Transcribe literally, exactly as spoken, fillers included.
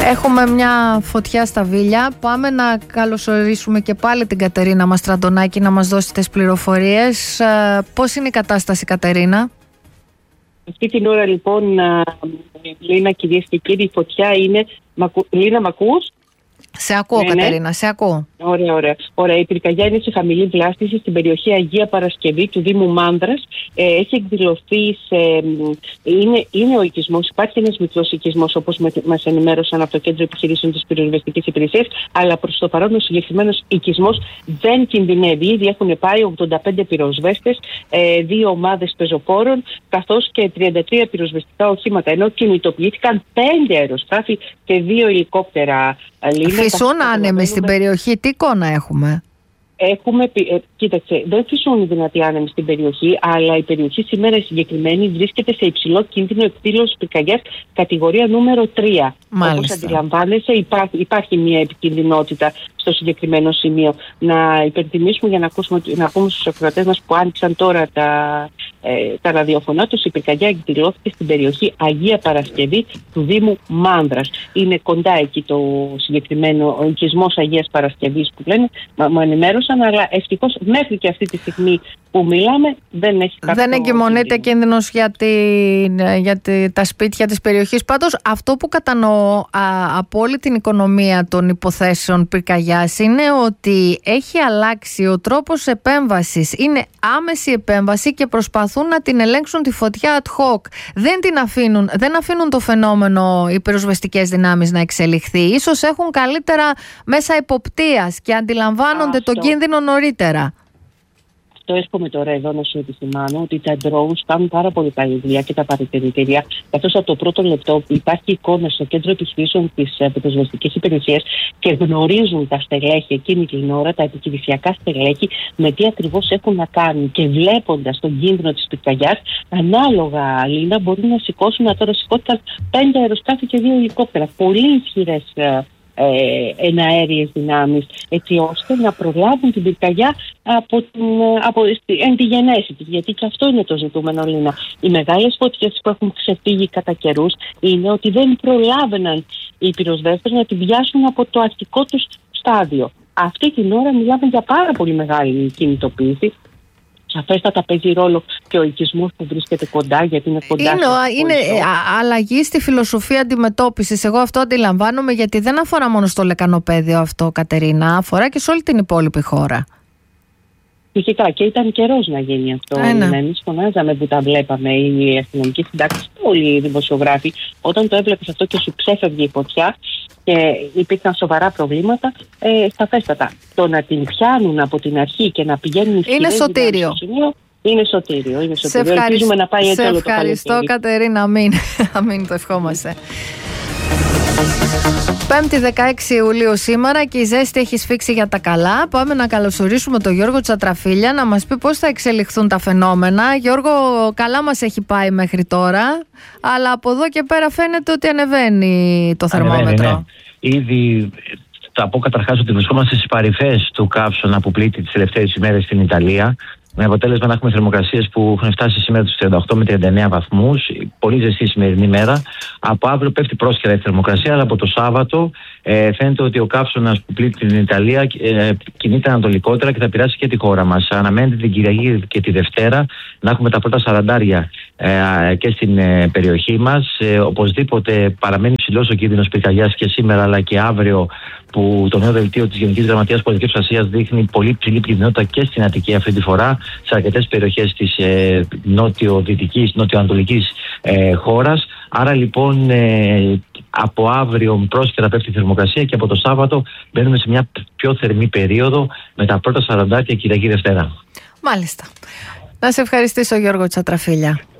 Έχουμε μια φωτιά στα Βίλια. Πάμε να καλωσορίσουμε και πάλι την Κατερίνα Μαστραντονάκη να μας δώσει τις πληροφορίες. Πώς είναι η κατάσταση, Κατερίνα? Αυτή την ώρα λοιπόν, Λίνα, κυρίες και κύριοι, η φωτιά είναι... Λίνα, μ' ακούς? Σε ακούω, ναι, Κατερίνα, ναι. σε ακούω. Ωραία, ωραία. Ωραία. Η πυρκαγιά είναι σε χαμηλή βλάστηση στην περιοχή Αγία Παρασκευή του Δήμου Μάνδρας. Ε, έχει εκδηλωθεί σε... Είναι, είναι ο οικισμός, υπάρχει ένας μικρός οικισμός, όπως μας ενημέρωσαν από το Κέντρο Επιχειρήσεων της Πυροσβεστικής Υπηρεσίας, αλλά προς το παρόν ο συγκεκριμένος οικισμός δεν κινδυνεύει. Ήδη έχουν πάει ογδόντα πέντε πυροσβέστες, ε, δύο ομάδες πεζοπόρων, καθώς και τριάντα τρία πυροσβεστικά οχήματα, ενώ κινητοποιήθηκαν πέντε αεροσκάφη και δύο ελικόπτερα. Φυσούν άνεμοι στην περιοχή, τι εικόνα έχουμε? Έχουμε, ε, κοίταξε, δεν φυσούν οι δυνατοί άνεμοι στην περιοχή, αλλά η περιοχή σήμερα συγκεκριμένη βρίσκεται σε υψηλό κίνδυνο εκδήλωση πυρκαγιάς κατηγορία νούμερο τρία. Όπως αντιλαμβάνεσαι, υπάρχει, υπάρχει μια επικινδυνότητα στο συγκεκριμένο σημείο. Να υπενθυμίσουμε για να, ακούσουμε, να πούμε στους ακροατές μας που άνοιξαν τώρα τα, ε, τα ραδιοφωνά τους, η πυρκαγιά εκδηλώθηκε στην περιοχή Αγία Παρασκευή του Δήμου Μάνδρας. Είναι κοντά εκεί το συγκεκριμένο ο οικισμός Αγίας Παρασκευής που λένε, μου ενημέρωσαν, αλλά ευτυχώς μέχρι και αυτή τη στιγμή που μιλάμε δεν έχει κάποιο... Δεν εγκυμονείται κίνδυνος για, τη, για τη, τα σπίτια της περιοχής. Πάντως αυτό που κατανοώ α, από όλη την οικονομία των υποθέσεων πυρκαγιάς είναι ότι έχει αλλάξει ο τρόπος επέμβασης. Είναι άμεση επέμβαση και προσπαθούν να την ελέγξουν τη φωτιά ad hoc. Δεν την αφήνουν, δεν αφήνουν το φαινόμενο οι πυροσβεστικές δυνάμεις να εξελιχθεί. Ίσως έχουν καλύτερα μέσα εποπτείας και αντιλαμβάνονται τον κίνδυνο νωρίτερα. Το έρχομαι τώρα εδώ να σου επισημάνω ότι τα drones κάνουν πάρα πολύ καλή δουλειά και τα παρατηρητήρια. Καθώς από το πρώτο λεπτό υπάρχει εικόνα στο Κέντρο Επιχειρήσεων της Πυροσβεστικής Υπηρεσίας και γνωρίζουν τα στελέχη εκείνη την ώρα, τα επιχειρησιακά στελέχη, με τι ακριβώς έχουν να κάνουν. Και βλέποντας τον κίνδυνο της πυρκαγιάς, ανάλογα, Λίνα, μπορούν να σηκώσουν, να τώρα σηκώθηκαν πέντε αεροσκάφη και δύο ελικόπτερα. Πολύ ισχυρές Ε, εναέριες δυνάμεις, έτσι ώστε να προλάβουν την πυρκαγιά από την, από, εν τη γενέση της, γιατί και αυτό είναι το ζητούμενο, Λίνα. Οι μεγάλες φωτιές που έχουν ξεφύγει κατά καιρούς είναι ότι δεν προλάβαιναν οι πυροσβέστες να την πιάσουν από το αρχικό τους στάδιο. Αυτή την ώρα μιλάμε για πάρα πολύ μεγάλη κινητοποίηση. Σαφέστατα παίζει ρόλο και ο οικισμός που βρίσκεται κοντά, γιατί είναι κοντά. Είναι, είναι αλλαγή στη φιλοσοφία αντιμετώπισης. Εγώ αυτό αντιλαμβάνομαι, γιατί δεν αφορά μόνο στο λεκανοπέδιο αυτό, Κατερίνα, αφορά και σε όλη την υπόλοιπη χώρα. Φυσικά, και ήταν καιρός να γίνει αυτό. Εμείς φωνάζαμε που τα βλέπαμε, οι αστυνομικοί συντάξεις, όλοι οι δημοσιογράφοι. Όταν το έβλεπες αυτό και σου ξέφευγε η φωτιά και υπήρχαν σοβαρά προβλήματα, ε, σταφέστατα. Το να την πιάνουν από την αρχή και να πηγαίνουν στις είναι σωτήριο. Σημείο, είναι σωτήριο. Είναι σε ευχαριστώ, να πάει σε ευχαριστώ Κατερίνα, αμήν. Αμήν, το ευχόμαστε. Πέμπτη δεκαέξι Ιουλίου σήμερα και η ζέστη έχει σφίξει για τα καλά. Πάμε να καλωσορίσουμε τον Γιώργο Τσατραφίλια να μας πει πώς θα εξελιχθούν τα φαινόμενα. Γιώργο, καλά μας έχει πάει μέχρι τώρα, αλλά από εδώ και πέρα φαίνεται ότι ανεβαίνει το θερμόμετρο. Ανεβαίνει, ναι. Ήδη θα πω καταρχάς ότι βρισκόμαστε στις παρυφές του καύσωνα που πλήττει τις τελευταίες ημέρες στην Ιταλία. Με αποτέλεσμα να έχουμε θερμοκρασίες που έχουν φτάσει σήμερα τους τριάντα οκτώ με τριάντα εννέα βαθμούς. Πολύ ζεστή σημερινή μέρα. Από αύριο πέφτει πρόσκαιρα η θερμοκρασία, αλλά από το Σάββατο ε, φαίνεται ότι ο καύσωνας που πλήττει την Ιταλία ε, κινείται ανατολικότερα και θα πειράσει και τη χώρα μας. Αναμένεται την Κυριακή και τη Δευτέρα να έχουμε τα πρώτα σαραντάρια ε, και στην ε, περιοχή μας. Ε, οπωσδήποτε παραμένει ψηλός ο κίνδυνος πυρκαγιάς και σήμερα αλλά και αύριο, που το νέο δελτίο της Γενικής Γραμματείας Πολιτικής Προστασίας δείχνει πολύ ψηλή κινδυνότητα και στην Αττική αυτή τη φορά, σε αρκετές περιοχές της ε, νότιο-δυτικής, νότιο-ανατολικής ε, χώρας. Άρα λοιπόν ε, από αύριο πρόσκαιρα πέφτει η θερμοκρασία και από το Σάββατο μπαίνουμε σε μια πιο θερμή περίοδο με τα πρώτα σαραντάρια Κυριακή Δευτέρα. Μάλιστα. Να σε ευχαριστήσω, Γιώργο Τσατραφίλια.